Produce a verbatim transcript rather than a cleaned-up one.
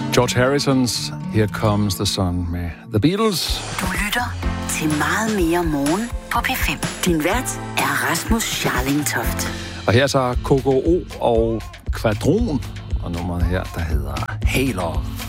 George Harrisons Here Comes the Sun med The Beatles. Du lytter til Meget mere morgen på P fem. Din vært er Rasmus Scharling-Toft. Og her så K K O og Kvadron, og nummeret her, der hedder Halo.